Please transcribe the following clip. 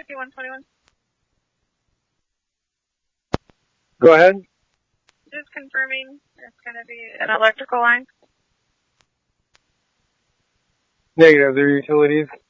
5121. Go ahead. Just confirming it's going to be an electrical line. Negative. They're utilities.